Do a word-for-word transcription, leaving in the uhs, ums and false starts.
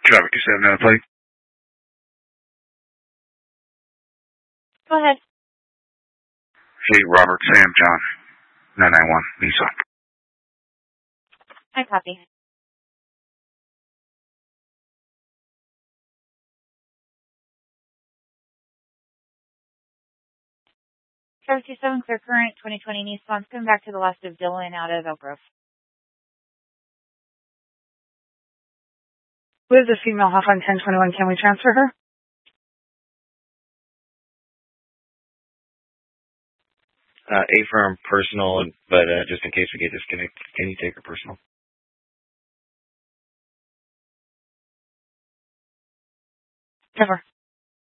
Traffic two seven nine plate. Go ahead. Hey, Robert, Sam, John. nine nine one, Nissan. I copy. Traffic two seven, clear current, twenty twenty Nissan. Coming back to the last of Dylan out of Elk Grove. Who is the female off on ten twenty-one? Can we transfer her? Uh, A firm personal, but uh, just in case we get disconnected, can you take her personal? Never.